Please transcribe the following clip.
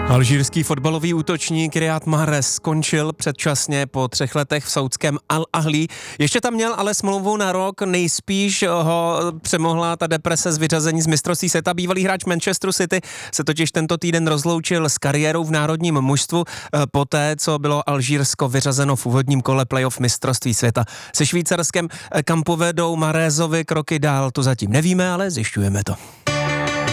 Alžírský fotbalový útočník Riyad Mahrez skončil předčasně po 3 letech v saúdském Al Ahly. Ještě tam měl ale smlouvu na rok, nejspíš ho přemohla ta deprese z vyřazení z mistrovství světa. Bývalý hráč Manchesteru City se totiž tento týden rozloučil s kariérou v národním mužstvu poté, co bylo Alžírsko vyřazeno v úvodním kole playoff mistrovství světa. Se Švýcarskem kam povedou Mahrezovi kroky dál, to zatím nevíme, ale zjišťujeme to.